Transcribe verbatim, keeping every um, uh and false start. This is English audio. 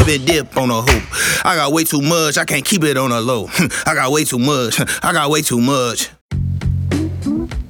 even dip on a hoop. I got way too much, I can't keep it on a low. I got way too much, I got way too much.